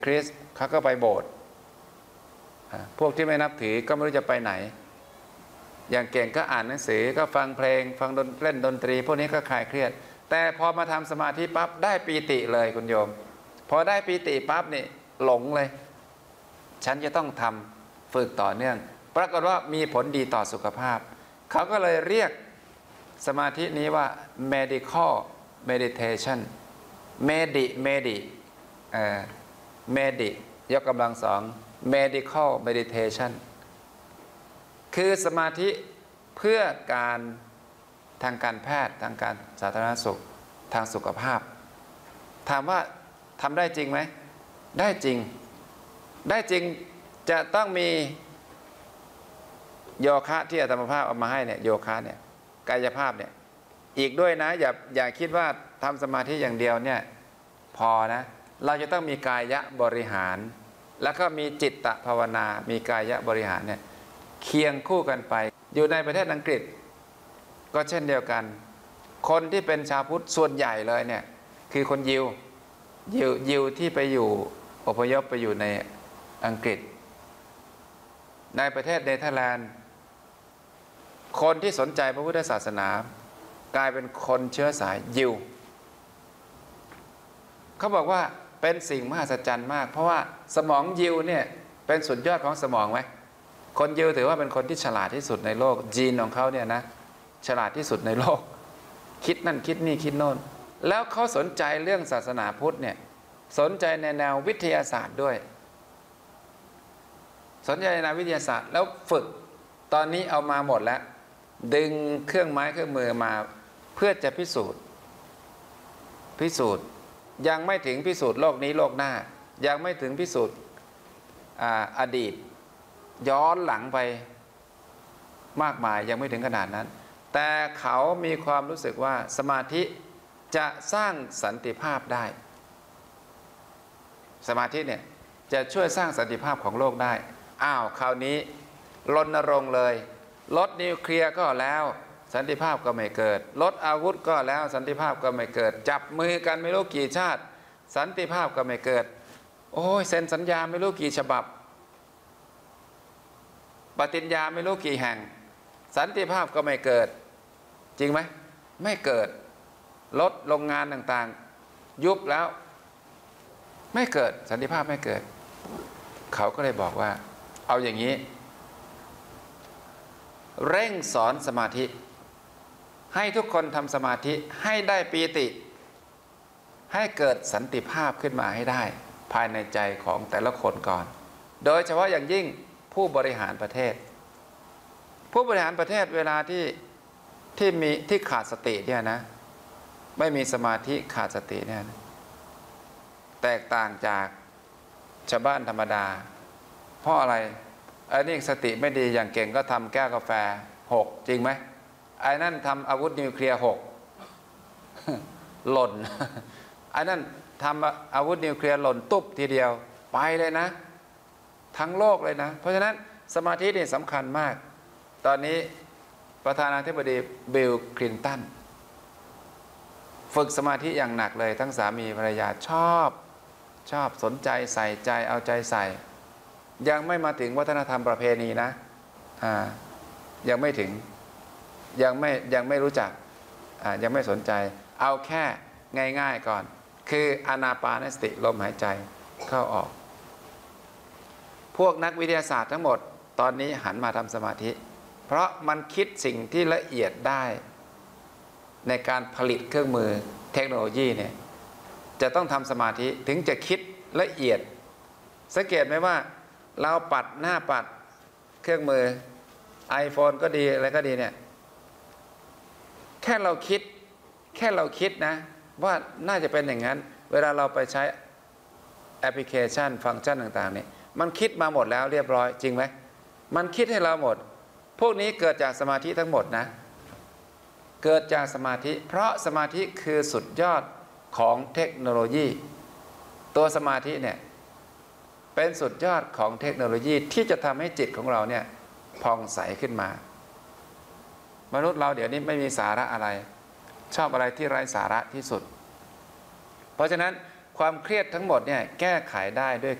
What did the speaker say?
คริสต์เขาก็ไปโบสถ์พวกที่ไม่นับถือก็ไม่รู้จะไปไหนอย่างเก่งก็อ่านหนังสือก็ฟังเพลงฟังเล่นดนตรีพวกนี้ก็คลายเครียดแต่พอมาทำสมาธิปั๊บได้ปีติเลยคุณโยมพอได้ปีติปั๊บนี่หลงเลยฉันจะต้องทำฝึกต่อเนื่องปรากฏว่ามีผลดีต่อสุขภาพเขาก็เลยเรียกสมาธินี้ว่า medical meditation medi ยกกำลังสอง medical meditation คือสมาธิเพื่อการทางการแพทย์ทางการสาธารณสุขทางสุขภาพถามว่าทำได้จริงไหมได้จริงจะต้องมีโยคะที่อาตมาภาพเอามาให้เนี่ยโยคะเนี่ยกายภาพเนี่ยอีกด้วยนะอย่าคิดว่าทำสมาธิอย่างเดียวเนี่ยพอนะเราจะต้องมีกายบริหารแล้วก็มีจิตตภาวนามีกายบริหารเนี่ยเคียงคู่กันไปอยู่ในประเทศอังกฤษก็เช่นเดียวกันคนที่เป็นชาวพุทธส่วนใหญ่เลยเนี่ยคือคนยิวที่ไปอยู่อพยพไปอยู่ในอังกฤษในประเทศเนเธอร์แลนด์คนที่สนใจพระพุทธศาสนากลายเป็นคนเชื้อสายยิวเขาบอกว่าเป็นสิ่งมหัศจรรย์มากเพราะว่าสมองยิวเนี่ยเป็นสุดยอดของสมองไหมคนยิวถือว่าเป็นคนที่ฉลาดที่สุดในโลกจีนของเขาเนี่ยนะฉลาดที่สุดในโลกคิดนั่นคิดนี่คิดโน่นแล้วเขาสนใจเรื่องศาสนาพุทธเนี่ยสนใจในแนววิทยาศาสตร์ด้วยสนใจในแนววิทยาศาสตร์แล้วฝึกตอนนี้เอามาหมดแล้วดึงเครื่องไม้เครื่องมือมาเพื่อจะพิสูจน์ยังไม่ถึงพิสูจน์โลกนี้โลกหน้ายังไม่ถึงพิสูจน์อดีตย้อนหลังไปมากมายยังไม่ถึงขนาดนั้นแต่เขามีความรู้สึกว่าสมาธิจะสร้างสันติภาพได้สมาธิเนี่ยจะช่วยสร้างสันติภาพของโลกได้คราวนี้รณรงค์เลยลดนิวเคลียร์ก็แล้วสันติภาพก็ไม่เกิดลดอาวุธก็แล้วสันติภาพก็ไม่เกิดจับมือกันไม่รู้กี่ชาติสันติภาพก็ไม่เกิดโอ้ยเซ็นสัญญาไม่รู้กี่ฉบับปฏิญญาไม่รู้กี่แห่งสันติภาพก็ไม่เกิดจริงไหมไม่เกิดลดโรงงานต่างๆยุบแล้วไม่เกิดสันติภาพไม่เกิดเขาก็เลยบอกว่าเอาอย่างนี้เร่งสอนสมาธิให้ทุกคนทำสมาธิให้ได้ปีติให้เกิดสันติภาพขึ้นมาให้ได้ภายในใจของแต่ละคนก่อนโดยเฉพาะอย่างยิ่งผู้บริหารประเทศเวลาที่ขาดสติเนี่ยนะไม่มีสมาธิขาดสติเนี่ยนะแตกต่างจากชาวบ้านธรรมดาเพราะอะไรไอ้นี่สติไม่ดีอย่างเก่งก็ทำแก้วกาแฟ6จริงไหมไอ้นั่นทำอาวุธนิวเคลียร์6หล่นไอ้นั่นทำอาวุธนิวเคลียร์หล่นตุ๊บทีเดียวไปเลยนะทั้งโลกเลยนะเพราะฉะนั้นสมาธินี่สำคัญมากตอนนี้ประธานาธิบดีบิลคลินตันฝึกสมาธิอย่างหนักเลยทั้งสามีภรรยาชอบสนใจใส่ใจเอาใจใส่ยังไม่มาถึงวัฒนธรรมประเพณีนะยังไม่ถึงยังไม่รู้จักยังไม่สนใจเอาแค่ง่ายๆก่อนคืออานาปานสติลมหายใจเข้าออกพวกนักวิทยาศาสตร์ทั้งหมดตอนนี้หันมาทำสมาธิเพราะมันคิดสิ่งที่ละเอียดได้ในการผลิตเครื่องมือเทคโนโลยีเนี่ยจะต้องทำสมาธิถึงจะคิดละเอียดสังเกตไหมว่าเราปัดหน้าปัดเครื่องมือ iPhone ก็ดีอะไรก็ดีเนี่ยแค่เราคิดนะว่าน่าจะเป็นอย่างนั้นเวลาเราไปใช้แอปพลิเคชันฟังก์ชันต่างๆเนี่ยมันคิดมาหมดแล้วเรียบร้อยจริงไหมมันคิดให้เราหมดพวกนี้เกิดจากสมาธิทั้งหมดนะเกิดจากสมาธิเพราะสมาธิคือสุดยอดของเทคโนโลยีตัวสมาธิเนี่ยเป็นสุดยอดของเทคโนโลยีที่จะทำให้จิตของเราเนี่ยผ่องใสขึ้นมามนุษย์เราเดี๋ยวนี้ไม่มีสาระอะไรชอบอะไรที่ไร้สาระที่สุดเพราะฉะนั้นคความเครียดทั้งหมดเนี่ยแก้ไขได้ด้วย